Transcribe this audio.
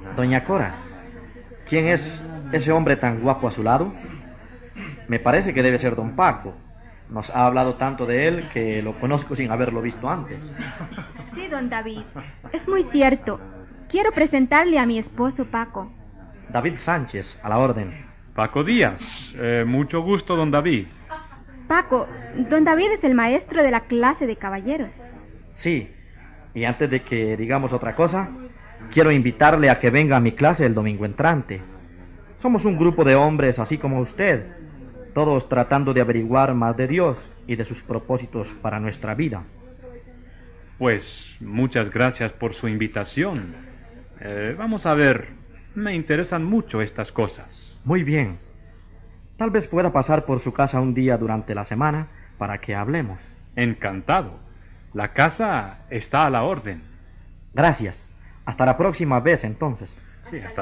Doña Cora, ¿quién es ese hombre tan guapo a su lado? Me parece que debe ser don Paco. Nos ha hablado tanto de él que lo conozco sin haberlo visto antes. Sí, don David, es muy cierto. Quiero presentarle a mi esposo Paco. David Sánchez, a la orden. Paco Díaz, mucho gusto, don David. Paco, don David es el maestro de la clase de caballeros. Sí, y antes de que digamos otra cosa, quiero invitarle a que venga a mi clase el domingo entrante. Somos un grupo de hombres así como usted, todos tratando de averiguar más de Dios y de sus propósitos para nuestra vida. Pues muchas gracias por su invitación. Vamos a ver, me interesan mucho estas cosas. Muy bien. Tal vez pueda pasar por su casa un día durante la semana para que hablemos. Encantado. La casa está a la orden. Gracias. Hasta la próxima vez, entonces. Sí, hasta